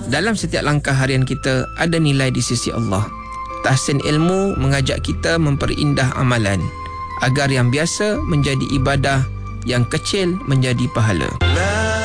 dalam setiap langkah harian kita ada nilai di sisi Allah. Tahsin ilmu mengajak kita memperindah amalan agar yang biasa menjadi ibadah, yang kecil menjadi pahala.